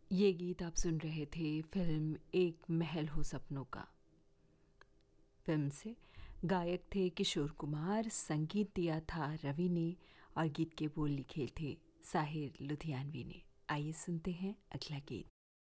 ये गीत आप सुन रहे थे फिल्म एक महल हो सपनों का। फिल्म से गायक थे किशोर कुमार, संगीत दिया था रवि ने और गीत के बोल लिखे थे साहिर लुधियानवी ने। आइए सुनते हैं अगला गीत।